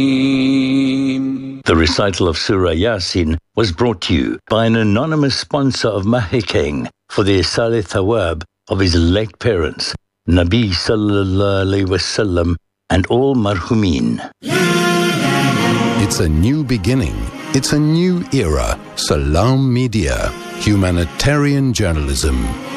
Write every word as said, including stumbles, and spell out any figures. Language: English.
The recital of Surah Yasin was brought to you by an anonymous sponsor of Mahikeng for the Isali Thawab of his late parents, Nabi Sallallahu Alaihi Wasallam, and all marhumin. It's a new beginning. It's a new era. Salam Media. Humanitarian journalism.